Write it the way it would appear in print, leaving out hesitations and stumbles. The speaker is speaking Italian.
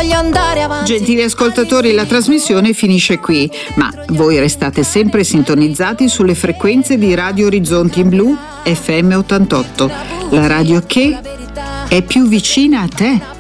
voglio andare avanti. Gentili ascoltatori, la trasmissione finisce qui, ma voi restate sempre sintonizzati sulle frequenze di Radio Orizzonti in Blu FM 88, la radio che è più vicina a te.